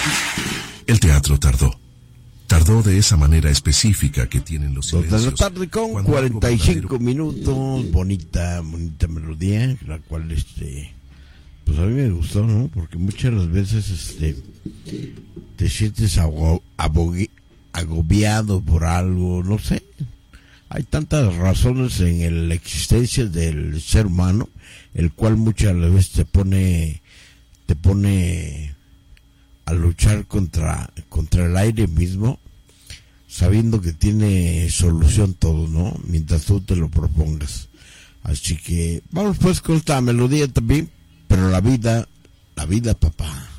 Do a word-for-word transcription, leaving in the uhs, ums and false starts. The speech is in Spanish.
El teatro tardó. Tardó de esa manera específica que tienen los silencios. Dos de la tarde con cuarenta y cinco minutos, bonita, bonita melodía, la cual, este, pues a mí me gustó, ¿no? Porque muchas las veces, este, te sientes ago- abogue- agobiado por algo, no sé. Hay tantas razones en el- la existencia del ser humano, el cual muchas veces te pone, te pone a luchar contra, contra el aire mismo, sabiendo que tiene solución todo, ¿no? Mientras tú te lo propongas. Así que vamos pues con esta melodía también, pero la vida, la vida, papá.